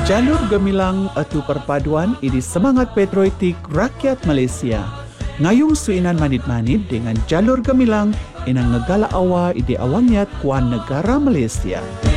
Jalur Gemilang atu perpaduan idi semangat patriotik rakyat Malaysia. Ngayung suinan manit-manit dengan Jalur Gemilang inang negala awa idi awangiat kuan negara Malaysia.